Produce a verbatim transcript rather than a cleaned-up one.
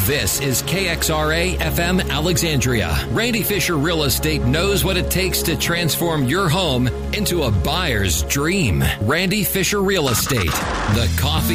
This is K X R A F M Alexandria. Randy Fisher Real Estate knows what it takes to transform your home into a buyer's dream. Randy Fisher Real Estate. The coffee